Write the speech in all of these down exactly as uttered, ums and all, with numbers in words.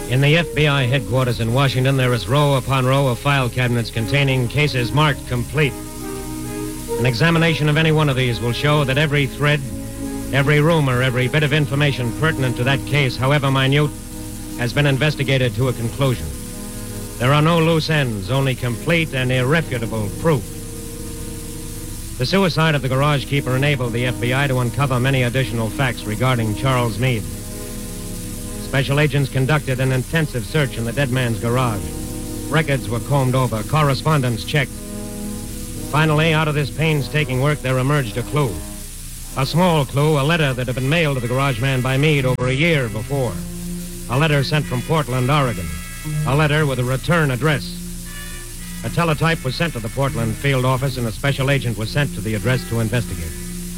In the F B I headquarters in Washington, there is row upon row of file cabinets containing cases marked complete. An examination of any one of these will show that every thread, every rumor, every bit of information pertinent to that case, however minute, has been investigated to a conclusion. There are no loose ends, only complete and irrefutable proof. The suicide of the garage keeper enabled the F B I to uncover many additional facts regarding Charles Meade. Special agents conducted an intensive search in the dead man's garage. Records were combed over, correspondence checked. Finally, out of this painstaking work, there emerged a clue. A small clue, a letter that had been mailed to the garage man by Meade over a year before. A letter sent from Portland, Oregon. A letter with a return address. A teletype was sent to the Portland field office, and a special agent was sent to the address to investigate.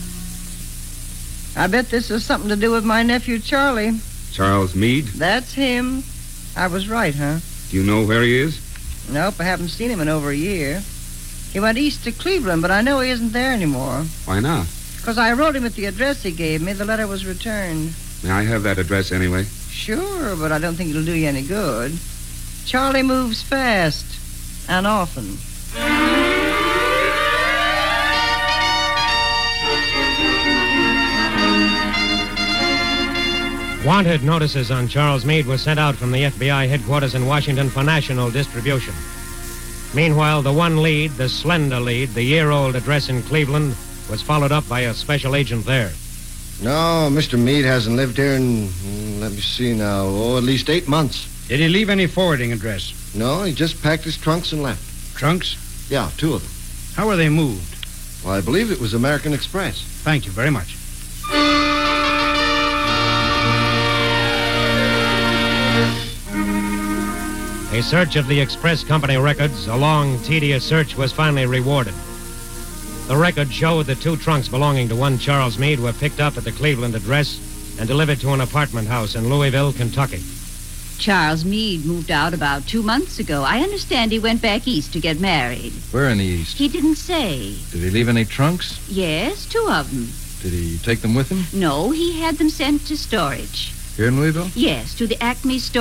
I bet this has something to do with my nephew, Charlie. Charles Meade? That's him. I was right, huh? Do you know where he is? Nope, I haven't seen him in over a year. He went east to Cleveland, but I know he isn't there anymore. Why not? Because I wrote him at the address he gave me. The letter was returned. May I have that address anyway? Sure, but I don't think it'll do you any good. Charlie moves fast and often. Wanted notices on Charles Meade were sent out from the F B I headquarters in Washington for national distribution. Meanwhile, the one lead, the slender lead, the year-old address in Cleveland, was followed up by a special agent there. No, Mister Meade hasn't lived here in, mm, let me see now, oh, at least eight months. Did he leave any forwarding address? No, he just packed his trunks and left. Trunks? Yeah, two of them. How were they moved? Well, I believe it was American Express. Thank you very much. A search of the Express Company records, a long, tedious search, was finally rewarded. The record showed that two trunks belonging to one Charles Meade were picked up at the Cleveland address and delivered to an apartment house in Louisville, Kentucky. Charles Meade moved out about two months ago. I understand he went back east to get married. Where in the east? He didn't say. Did he leave any trunks? Yes, two of them. Did he take them with him? No, he had them sent to storage. Here in Louisville? Yes, to the Acme store.